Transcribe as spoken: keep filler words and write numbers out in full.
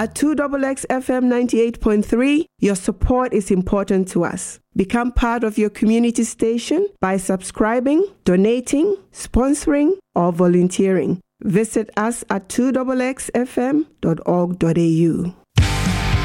At two X X F M ninety-eight point three, your support is important to us. Become part of your community station by subscribing, donating, sponsoring, or volunteering. Visit us at two X X F M dot org dot A U.